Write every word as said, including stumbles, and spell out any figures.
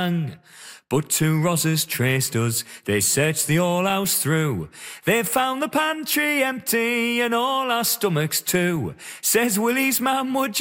gang. But two Rozzers traced us, they searched the whole house through. They found the pantry empty and all our stomachs too. Says Willie's man, would